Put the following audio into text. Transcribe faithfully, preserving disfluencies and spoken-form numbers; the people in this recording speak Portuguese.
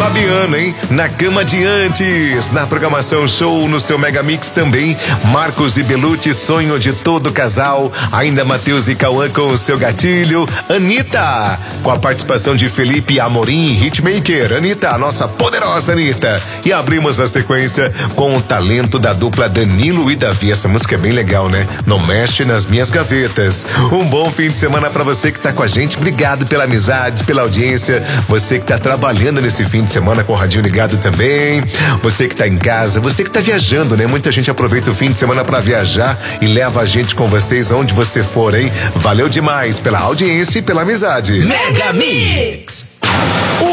Fabiana, hein? Na cama de antes. Na programação show no seu Mega Mix também. Marcos e Belucci, sonho de todo casal. Ainda Matheus e Cauã com o seu gatilho. Anitta, com a participação de Felipe Amorim, hitmaker. Anitta, a nossa poderosa Anitta. E abrimos a sequência com o talento da dupla Danilo e Davi. Essa música é bem legal, né? Não mexe nas minhas gavetas. Um bom fim de semana pra você que tá com a gente. Obrigado pela amizade, pela audiência. Você que tá trabalhando nesse fim de semana com o radinho ligado também. Você que tá em casa, você que tá viajando, né? Muita gente aproveita o fim de semana pra viajar e leva a gente com vocês onde você for, hein? Valeu demais pela audiência e pela amizade. Mega Mix!